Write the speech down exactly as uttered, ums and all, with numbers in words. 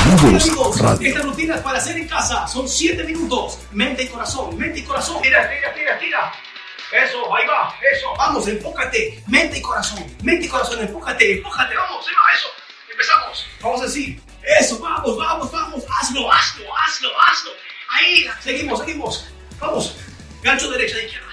Amigos, Radio. esta rutina es para hacer en casa. Son siete minutos. Mente y corazón, mente y corazón. Tira, tira, tira, tira. Eso, ahí va, eso. Vamos, enfócate. Mente y corazón, mente y corazón, enfócate, enfócate. Vamos, ahí va, eso. Empezamos. Vamos así. Eso, vamos, vamos, vamos. Hazlo, hazlo, hazlo, hazlo. Ahí, seguimos, seguimos. Vamos. Gancho derecha, izquierda.